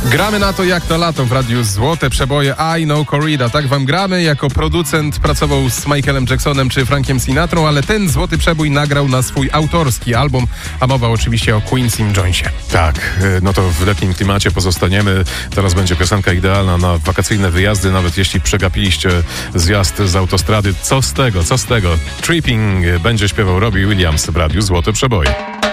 Gramy na to jak to lato w radiu Złote Przeboje I Know Corrida. Tak wam gramy. Jako producent pracował z Michaelem Jacksonem czy Frankiem Sinatrą, ale ten złoty przebój nagrał na swój autorski album, a mowa oczywiście o Quincy Jonesie. Tak, no to w letnim klimacie pozostaniemy. Teraz będzie piosenka idealna na wakacyjne wyjazdy, nawet jeśli przegapiliście zjazd z autostrady. Co z tego? Tripping będzie śpiewał Robbie Williams w radiu Złote Przeboje.